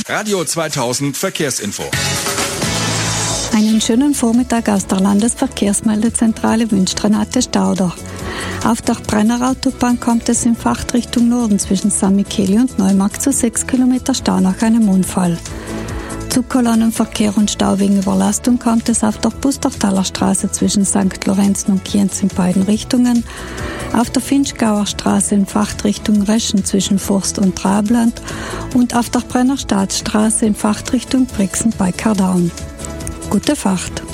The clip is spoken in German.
Radio 2000 Verkehrsinfo. Einen schönen Vormittag aus der Landesverkehrsmeldezentrale wünscht Renate Stauder. Auf der Brennerautobahn kommt es in Fachrichtung Norden zwischen St. Micheli und Neumarkt zu 6 Kilometer Stau nach einem Unfall. Zu Kolonnenverkehr und Stau wegen Überlastung kommt es auf der Bustertaler Straße zwischen St. Lorenzen und Kienz in beiden Richtungen, auf der Finchgauer Straße in Fachrichtung Reschen zwischen Forst und Trabland und auf der Brennerstaatsstraße in Fachrichtung Brixen bei Kardaun. Gute Fahrt!